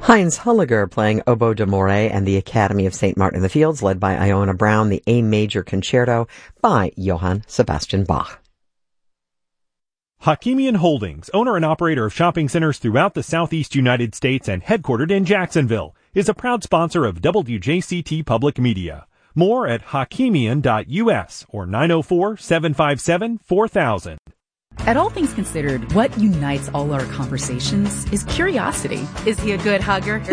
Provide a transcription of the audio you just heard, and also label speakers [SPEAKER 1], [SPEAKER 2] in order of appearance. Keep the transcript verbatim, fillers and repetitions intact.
[SPEAKER 1] Heinz Hulliger playing Oboe d'Amore and the Academy of Saint Martin in the Fields, led by Iona Brown, the A Major Concerto by Johann Sebastian Bach.
[SPEAKER 2] Hakimian Holdings, owner and operator of shopping centers throughout the southeast United States and headquartered in Jacksonville, is a proud sponsor of W J C T Public Media. More at hakimian dot U S or nine oh four, seven five seven, four thousand.
[SPEAKER 3] At All Things Considered, what unites all our conversations is curiosity.
[SPEAKER 4] Is he a good hugger?